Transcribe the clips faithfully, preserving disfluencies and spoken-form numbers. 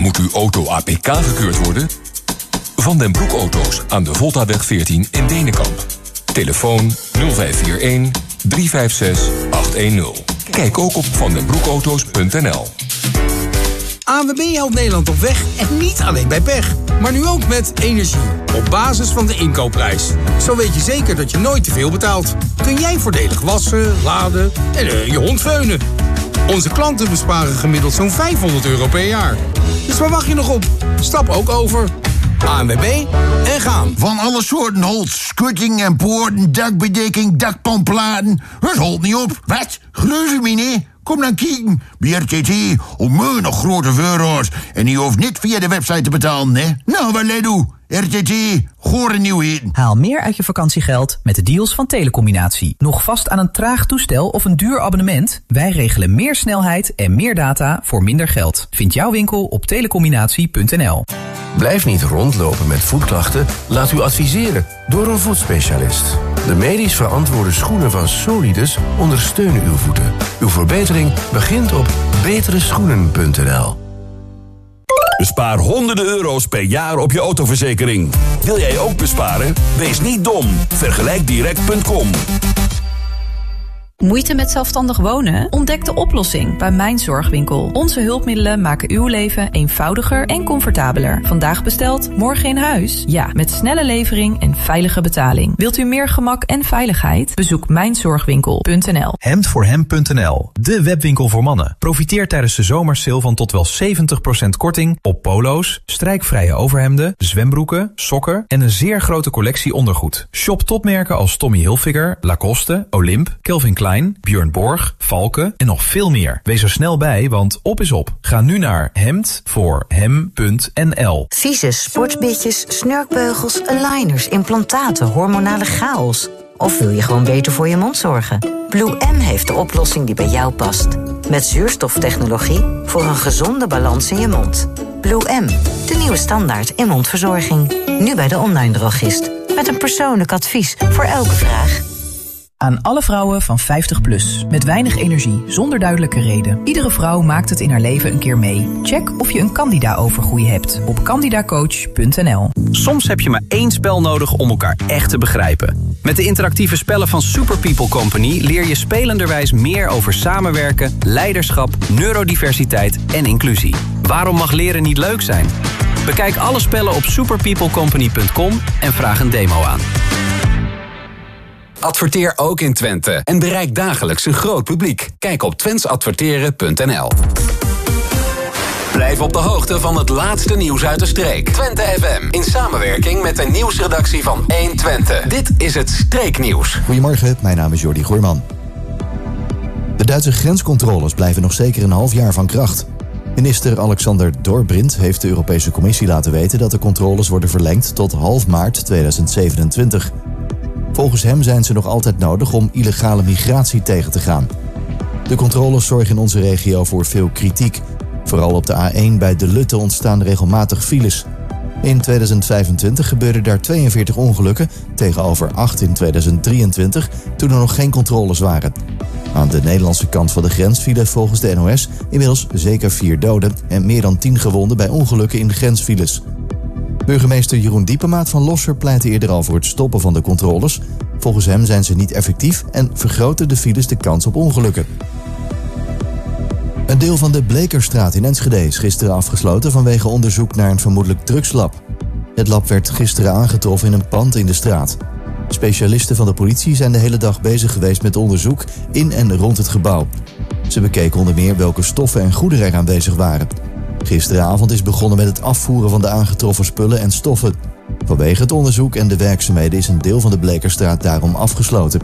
Moet uw auto A P K gekeurd worden? Van den Broek Auto's aan de Voltaweg veertien in Denenkamp. Telefoon nul vijf vier een, drie vijf zes, acht een nul. Kijk ook op van den broek auto's punt n l. A N W B helpt Nederland op weg en niet alleen bij pech. Maar nu ook met energie. Op basis van de inkoopprijs. Zo weet je zeker dat je nooit te veel betaalt. Kun jij voordelig wassen, laden en uh, je hond veunen. Onze klanten besparen gemiddeld zo'n vijfhonderd euro per jaar. Dus waar wacht je nog op? Stap ook over. A N W B en gaan. Van alle soorten holt, schutting en poorten, dakbedekking, dakpomplaten. Het holt niet op. Wat? Geloof je me niet? Kom dan kijken. Bij R T T onmeunig grote euro's. En je hoeft niet via de website te betalen, hè? Nou, wat let u? R T T, gore nieuwheden. Haal meer uit je vakantiegeld met de deals van Telecombinatie. Nog vast aan een traag toestel of een duur abonnement? Wij regelen meer snelheid en meer data voor minder geld. Vind jouw winkel op telecombinatie punt n l. Blijf niet rondlopen met voetklachten. Laat u adviseren door een voetspecialist. De medisch verantwoorde schoenen van Solidus ondersteunen uw voeten. Uw verbetering begint op betere schoenen punt n l. Bespaar honderden euro's per jaar op je autoverzekering. Wil jij ook besparen? Wees niet dom. vergelijk direct punt com. Moeite met zelfstandig wonen? Ontdek de oplossing bij Mijn Zorgwinkel. Onze hulpmiddelen maken uw leven eenvoudiger en comfortabeler. Vandaag besteld, morgen in huis? Ja, met snelle levering en veilige betaling. Wilt u meer gemak en veiligheid? Bezoek mijn zorgwinkel punt n l. hemd voor hem punt n l, de webwinkel voor mannen. Profiteer tijdens de zomersale van tot wel zeventig procent korting op polo's, strijkvrije overhemden, zwembroeken, sokken en een zeer grote collectie ondergoed. Shop topmerken als Tommy Hilfiger, Lacoste, Olymp, Calvin Klein, Björn Borg, Valken en nog veel meer. Wees er snel bij, want op is op. Ga nu naar hemd voor hem punt n l. Vieze sportbitjes, snurkbeugels, aligners, implantaten, hormonale chaos. Of wil je gewoon beter voor je mond zorgen? Blue M heeft de oplossing die bij jou past. Met zuurstoftechnologie voor een gezonde balans in je mond. Blue M, de nieuwe standaard in mondverzorging. Nu bij de online drogist. Met een persoonlijk advies voor elke vraag. Aan alle vrouwen van vijftig plus. Met weinig energie, zonder duidelijke reden. Iedere vrouw maakt het in haar leven een keer mee. Check of je een Candida-overgroei hebt op candida coach punt n l. Soms heb je maar één spel nodig om elkaar echt te begrijpen. Met de interactieve spellen van Super People Company leer je spelenderwijs meer over samenwerken, leiderschap, neurodiversiteit en inclusie. Waarom mag leren niet leuk zijn? Bekijk alle spellen op super people company punt com en vraag een demo aan. Adverteer ook in Twente en bereik dagelijks een groot publiek. Kijk op twents adverteren punt n l. Blijf op de hoogte van het laatste nieuws uit de streek. Twente F M, in samenwerking met de nieuwsredactie van één Twente. Dit is het Streeknieuws. Goedemorgen, mijn naam is Jordi Goorman. De Duitse grenscontroles blijven nog zeker een half jaar van kracht. Minister Alexander Dobrindt heeft de Europese Commissie laten weten dat de controles worden verlengd tot half maart tweeduizend zevenentwintig. Volgens hem zijn ze nog altijd nodig om illegale migratie tegen te gaan. De controles zorgen in onze regio voor veel kritiek. Vooral op de A één bij De Lutte ontstaan regelmatig files. In tweeduizend vijfentwintig gebeurden daar tweeënveertig ongelukken, tegenover acht in tweeduizend drieëntwintig, toen er nog geen controles waren. Aan de Nederlandse kant van de grens vielen volgens de N O S inmiddels zeker vier doden en meer dan tien gewonden bij ongelukken in de grensfiles. Burgemeester Jeroen Diepemaat van Losser pleitte eerder al voor het stoppen van de controles. Volgens hem zijn ze niet effectief en vergroten de files de kans op ongelukken. Een deel van de Blekerstraat in Enschede is gisteren afgesloten vanwege onderzoek naar een vermoedelijk drugslab. Het lab werd gisteren aangetroffen in een pand in de straat. Specialisten van de politie zijn de hele dag bezig geweest met onderzoek in en rond het gebouw. Ze bekeken onder meer welke stoffen en goederen er aanwezig waren. Gisteravond is begonnen met het afvoeren van de aangetroffen spullen en stoffen. Vanwege het onderzoek en de werkzaamheden is een deel van de Blekerstraat daarom afgesloten.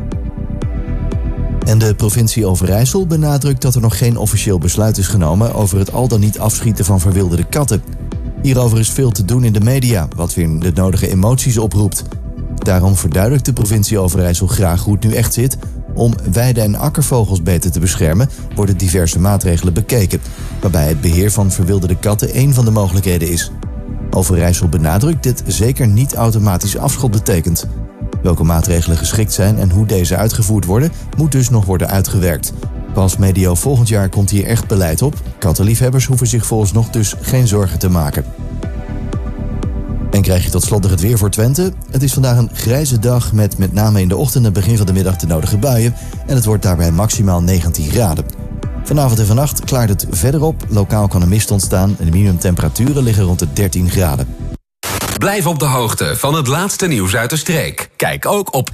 En de provincie Overijssel benadrukt dat er nog geen officieel besluit is genomen over het al dan niet afschieten van verwilderde katten. Hierover is veel te doen in de media, wat weer de nodige emoties oproept. Daarom verduidelijkt de provincie Overijssel graag hoe het nu echt zit. Om weide- en akkervogels beter te beschermen worden diverse maatregelen bekeken, waarbij het beheer van verwilderde katten één van de mogelijkheden is. Overijssel benadrukt dit zeker niet automatisch afschot betekent. Welke maatregelen geschikt zijn en hoe deze uitgevoerd worden, moet dus nog worden uitgewerkt. Pas medio volgend jaar komt hier echt beleid op. Kattenliefhebbers hoeven zich vooralsnog dus geen zorgen te maken. En krijg je tot slot nog het weer voor Twente. Het is vandaag een grijze dag met met name in de ochtend en begin van de middag de nodige buien. En het wordt daarbij maximaal negentien graden. Vanavond en vannacht klaart het verder op. Lokaal kan er mist ontstaan en de minimumtemperaturen liggen rond de dertien graden. Blijf op de hoogte van het laatste nieuws uit de streek. Kijk ook op